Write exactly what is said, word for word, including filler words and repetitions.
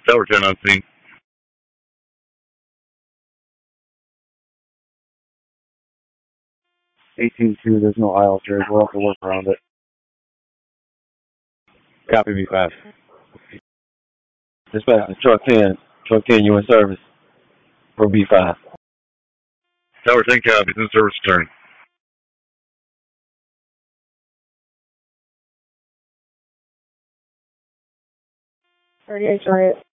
Tower ten on scene. eighteen two, there's no aisle here. We'll have to work around it. Copy B five. Dispatch, truck ten. Truck ten, you in service for B five. Tower ten copies, in service return. thirty-eight, Charlotte.